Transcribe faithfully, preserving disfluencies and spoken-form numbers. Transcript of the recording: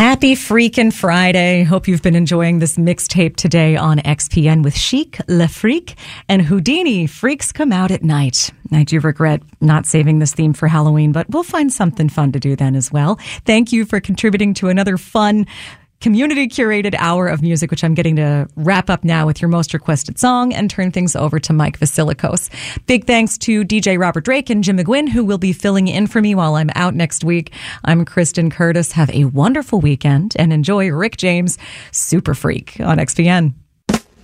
Happy freaking Friday. Hope you've been enjoying this mixtape today on X P N with Chic, Le Freak, and Houdini. Freaks come out at night. I do regret not saving this theme for Halloween, but we'll find something fun to do then as well. Thank you for contributing to another fun community curated hour of music, which I'm getting to wrap up now with your most requested song and turn things over to Mike Vasilikos. Big thanks to D J Robert Drake and Jim McGuinn, who will be filling in for me while I'm out next week. I'm Kristen Curtis. Have a wonderful weekend and enjoy Rick James, Super Freak on X P N.